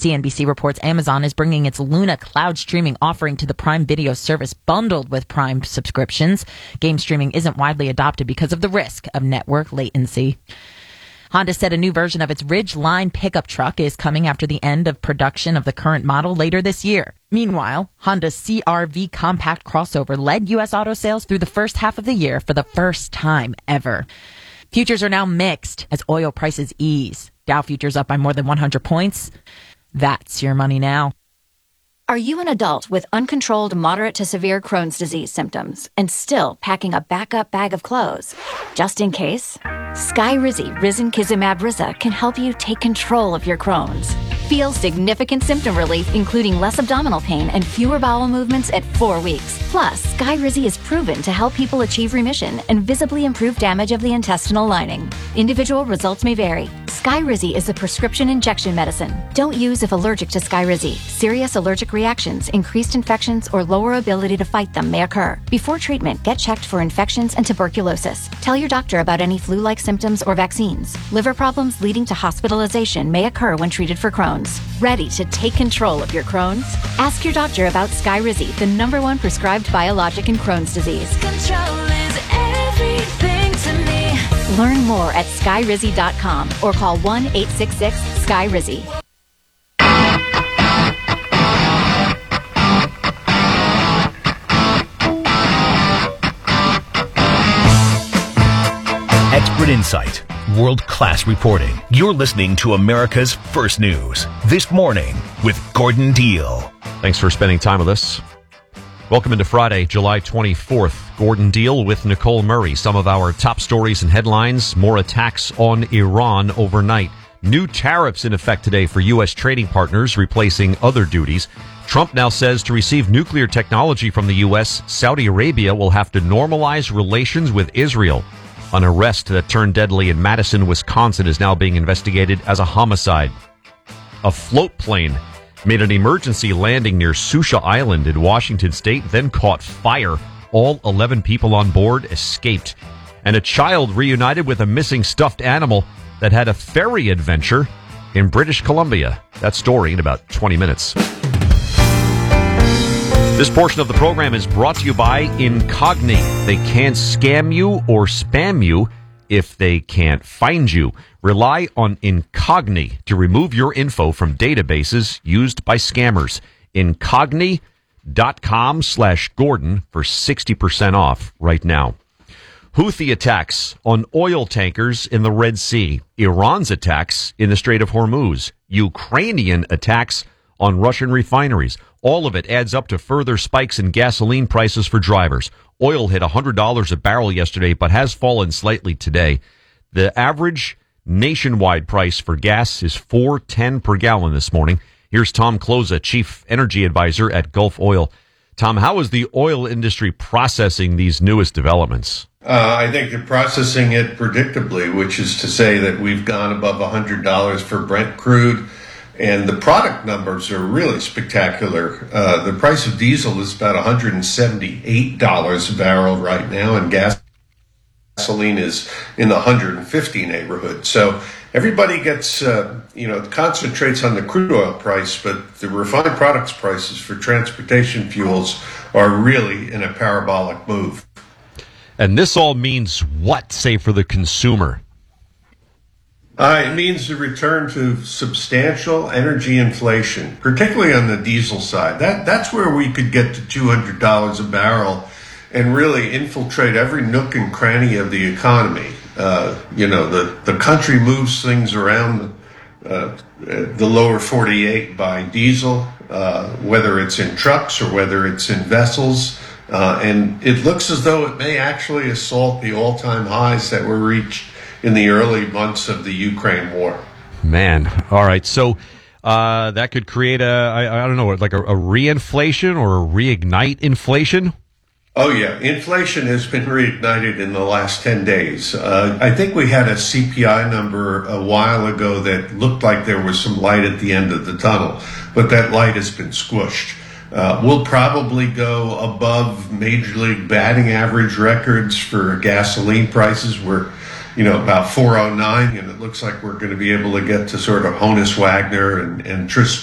CNBC reports Amazon is bringing its Luna cloud streaming offering to the Prime Video service bundled with Prime subscriptions. Game streaming isn't widely adopted because of the risk of network latency. Honda said a new version of its Ridgeline pickup truck is coming after the end of production of the current model later this year. Meanwhile, Honda's CR-V compact crossover led U.S. auto sales through the first half of the year for the first time ever. Futures are now mixed as oil prices ease. Dow futures up by more than 100 points. That's your money now. Are you an adult with uncontrolled moderate to severe Crohn's disease symptoms and still packing a backup bag of clothes? Just in case, Skyrizi Risankizumab Riza can help you take control of your Crohn's. Feel significant symptom relief, including less abdominal pain and fewer bowel movements at 4 weeks. Plus, Skyrizi is proven to help people achieve remission and visibly improve damage of the intestinal lining. Individual results may vary. Skyrizi is a prescription injection medicine. Don't use if allergic to Skyrizi. Serious allergic reactions, increased infections, or lower ability to fight them may occur. Before treatment, get checked for infections and tuberculosis. Tell your doctor about any flu-like symptoms or vaccines. Liver problems leading to hospitalization may occur when treated for Crohn's. Ready to take control of your Crohn's? Ask your doctor about Skyrizi, the #1 prescribed biologic in Crohn's disease. Control is everything to me. Learn more at skyrizi.com or call 1-866-SKYRIZI. Expert insight, world-class reporting. You're listening to America's First News This Morning with Gordon Deal. Thanks for spending time with us. Welcome into Friday, July 24th. Gordon Deal with Nicole Murray. Some of our top stories and headlines. More attacks on Iran overnight. New tariffs in effect today for U.S. trading partners, replacing other duties. Trump now says to receive nuclear technology from the U.S., Saudi Arabia will have to normalize relations with Israel. An arrest that turned deadly in Madison, Wisconsin is now being investigated as a homicide. A float plane made an emergency landing near Susha Island in Washington state, then caught fire. All 11 people on board escaped. And a child reunited with a missing stuffed animal that had a ferry adventure in British Columbia. That story in about 20 minutes. This portion of the program is brought to you by Incogni. They can't scam you or spam you if they can't find you. Rely on Incogni to remove your info from databases used by scammers. Incogni.com/Gordon for 60% off right now. Houthi attacks on oil tankers in the Red Sea. Iran's attacks in the Strait of Hormuz. Ukrainian attacks on Russian refineries. All of it adds up to further spikes in gasoline prices for drivers. Oil hit $100 a barrel yesterday, but has fallen slightly today. The average nationwide price for gas is $4.10 per gallon this morning. Here's Tom Kloza, Chief Energy Advisor at Gulf Oil. Tom, how is the oil industry processing these newest developments? I think they're processing it predictably, which is to say that we've gone above $100 for Brent crude. And the product numbers are really spectacular. The price of diesel is about $178 a barrel right now, and gasoline is in the $150 neighborhood. So everybody gets, concentrates on the crude oil price, but the refined products prices for transportation fuels are really in a parabolic move. And this all means what, say, for the consumer? It means the return to substantial energy inflation, particularly on the diesel side. That's where we could get to $200 a barrel and really infiltrate every nook and cranny of the economy. The country moves things around the lower 48 by diesel, whether it's in trucks or whether it's in vessels. And it looks as though it may actually assault the all-time highs that were reached in the early months of the Ukraine war. Man. All right. So that could create I don't know, like a reinflation or a reignite inflation? Oh, yeah. Inflation has been reignited in the last 10 days. I think we had a CPI number a while ago that looked like there was some light at the end of the tunnel, but that light has been squished. We'll probably go above Major League batting average records for gasoline prices. We're about 409, and it looks like we're going to be able to get to sort of Honus Wagner and Tris